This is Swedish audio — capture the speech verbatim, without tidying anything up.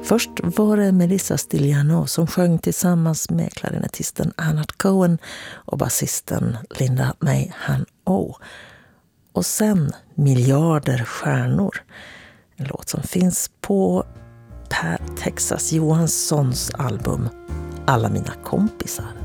Först var det Melissa Stiliano som sjöng tillsammans med klarinettisten Anat Cohen och basisten Linda May Han-O. Och sen Miljarder stjärnor, en låt som finns på Per Texas Johanssons album Alla mina kompisar.